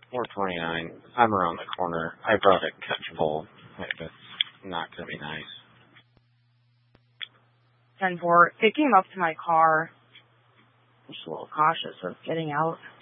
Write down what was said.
429. I'm around the corner. I brought a catch pole. That's not going to be nice. 10-4, taking him up to my car. I'm just a little cautious of getting out.